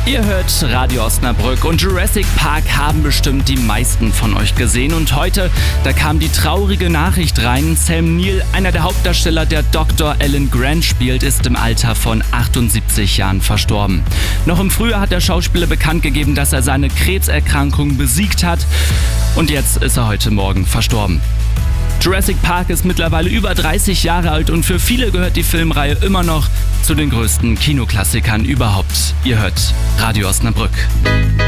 Ihr hört Radio Osnabrück und Jurassic Park haben bestimmt die meisten von euch gesehen. Und heute, da kam die traurige Nachricht rein. Sam Neill, einer der Hauptdarsteller, der Dr. Alan Grant spielt, ist im Alter von 78 Jahren verstorben. Noch im Frühjahr hat der Schauspieler bekannt gegeben, dass er seine Krebserkrankung besiegt hat. Und jetzt ist er heute Morgen verstorben. Jurassic Park ist mittlerweile über 30 Jahre alt und für viele gehört die Filmreihe immer noch zu den größten Kinoklassikern überhaupt. Ihr hört Radio Osnabrück.